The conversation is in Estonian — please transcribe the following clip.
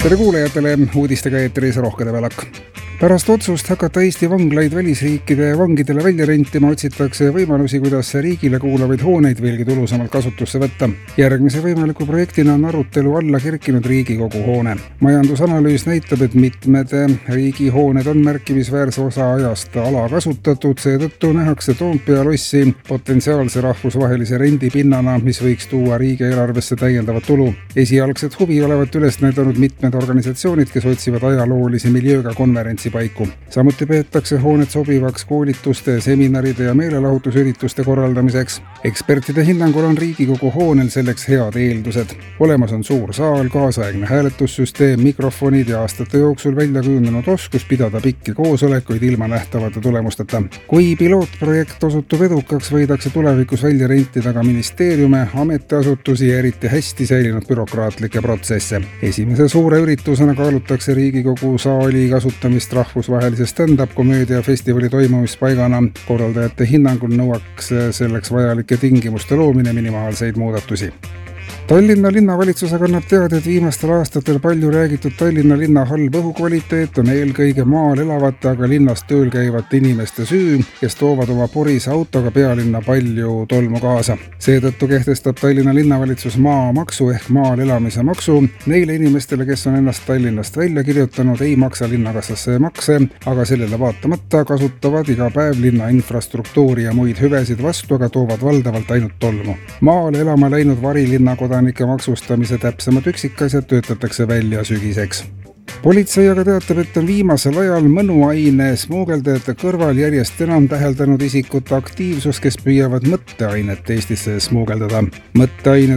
Tere kuulajatele, uudistega eetris Rohke Debelak. Pärast otsust hakata Eesti vanglaid välisriikide vangidele välja rentima otsitakse võimalusi, kuidas riigile kuulavaid hooneid veelgi tulusamalt kasutusse võtta. Järgmise võimaliku projektina on arutelu alla kerkinud Riigikogu hoone. Majandusanalüüs näitab, et mitmed riigihooned on märkimisväärse osa ajast alakasutatud, seetõttu nähakse Toompea lossi potentsiaalse rahvusvahelise rendipinnana, mis võiks tuua riigieelarvesse täiendavat tulu. Esialgset huvi olevat üles näidanud mitmed organisatsioonid, kes otsivad ajaloolise miljööga konverentsi paiku. Samuti peetakse hoonet sobivaks koolituste, seminaride ja meelelahutusürituste korraldamiseks. Ekspertide hinnangul on Riigikogu hoonel selleks head eeldused. Olemas on suur saal, kaasaegne hääletussüsteem, mikrofonid ja aastate jooksul välja kujunenud oskus pidada pikki koosolekuid ilma nähtavate tulemusteta. Kui pilootprojekt osutub edukaks, võidakse tulevikus välja rentida ka ministeeriume, ametiasutusi ja eriti hästi säilinud bürokraatlikke protsesse. Esimese suure üritusena kaalutakse Riigikogu saali kasutamist rahvusvahelise stand-up-komöödia festivali toimumispaigana. Korraldajate hinnangul nõuaks selleks vajalike tingimuste loomine minimaalseid muudatusi. Tallinna linnavalitsus annab teada, et viimastel aastatel palju räägitud Tallinna linna halb õhukvaliteet on eelkõige maal elavate, aga linnas tööl käivate inimeste süü, kes toovad oma porise autoga pealinna palju tolmu kaasa. Seetõttu kehtestab Tallinna linnavalitsus maamaksu ehk maal elamise maksu. Neile inimestele, kes on ennast Tallinnast välja kirjutanud, ei maksa linnakassasse makse, aga sellele vaatamata kasutavad iga päev linna infrastruktuuri ja muid hüvesid vastu, aga toovad valdavalt ainult tolmu. Maal elama läinud varilinna kodanike maksustamise täpsemad üksikasjad töötatakse välja sügiseks. Politsei aga teatab, et on viimasel ajal mõnuaine smuugeldajate kõrval järjest enam täheldanud isikute aktiivsus, kes püüavad mõtteainet Eestisse smuugeldada. Mõtteained